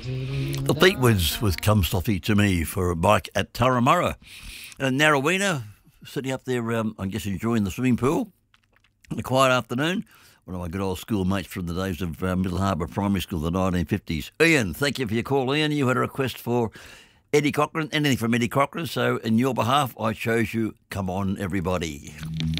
The Fleetwoods with Come Softly to Me for Mike at Turramurra. And Narrowena, sitting up there, I guess enjoying the swimming pool on a quiet afternoon. One of my good old schoolmates from the days of Middle Harbour Primary School, the 1950s. Ian, thank you for your call, Ian. You had a request for Eddie Cochran, anything from Eddie Cochran, so in your behalf, I chose you Come On Everybody.